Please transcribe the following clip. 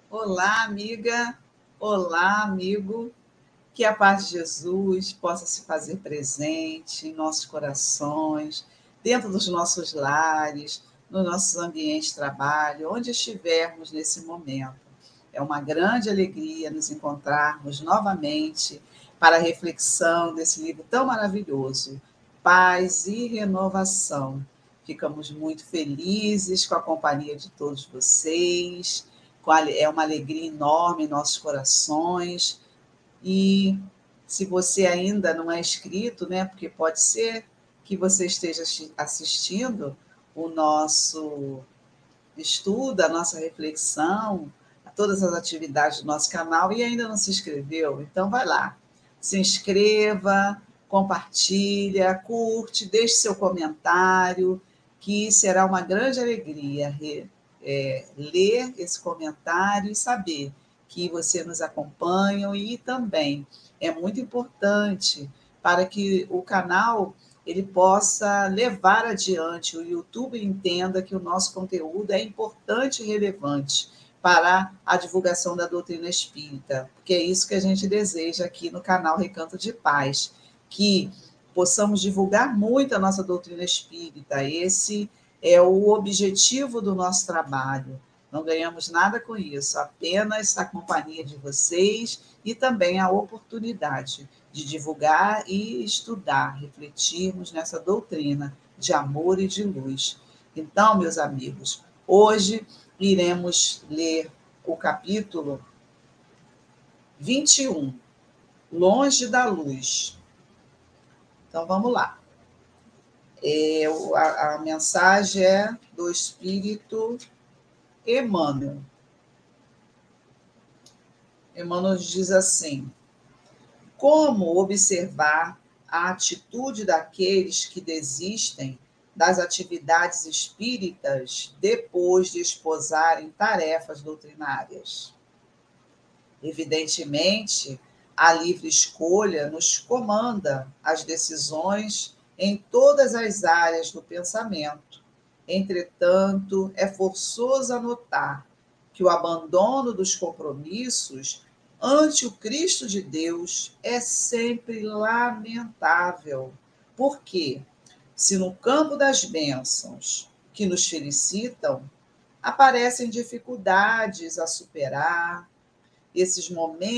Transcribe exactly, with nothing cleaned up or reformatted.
Olá, amiga. Olá, amigo. Que a paz de Jesus possa se fazer presente em nossos corações, dentro dos nossos lares, nos nossos ambientes de trabalho, onde estivermos nesse momento. É uma grande alegria nos encontrarmos novamente para a reflexão desse livro tão maravilhoso, Paz e Renovação. Ficamos muito felizes com a companhia de todos vocês, é uma alegria enorme em nossos corações. E se você ainda não é inscrito, né, porque pode ser que você esteja assistindo o nosso estudo, a nossa reflexão, a todas as atividades do nosso canal e ainda não se inscreveu, então vai lá, se inscreva, compartilha, curte, deixe seu comentário, que será uma grande alegria é, ler esse comentário e saber que você nos acompanha, e também é muito importante para que o canal ele possa levar adiante, o YouTube entenda que o nosso conteúdo é importante e relevante para a divulgação da doutrina espírita, porque é isso que a gente deseja aqui no canal Recanto de Paz, que possamos divulgar muito a nossa doutrina espírita. Esse é o objetivo do nosso trabalho. Não ganhamos nada com isso, apenas a companhia de vocês e também a oportunidade de divulgar e estudar, refletirmos nessa doutrina de amor e de luz. Então, meus amigos, hoje iremos ler o capítulo vinte e um, Longe da Luz. Então, vamos lá. É, a, a mensagem é do Espírito Emmanuel. Emmanuel diz assim: como observar a atitude daqueles que desistem das atividades espíritas depois de esposarem tarefas doutrinárias? Evidentemente, a livre escolha nos comanda as decisões em todas as áreas do pensamento. Entretanto, é forçoso anotar que o abandono dos compromissos ante o Cristo de Deus é sempre lamentável, porque, se no campo das bênçãos que nos felicitam aparecem dificuldades a superar, esses momentos